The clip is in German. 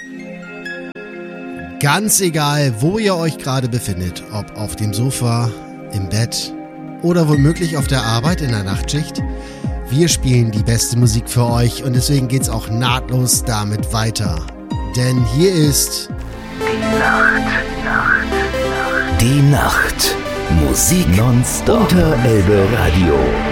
Ganz egal, wo ihr euch gerade befindet, ob auf dem Sofa, im Bett oder womöglich auf der Arbeit in der Nachtschicht, wir spielen die beste Musik für euch und deswegen geht's auch nahtlos damit weiter. Denn hier ist Die Nacht. Musik nonstop unter Elbe Radio.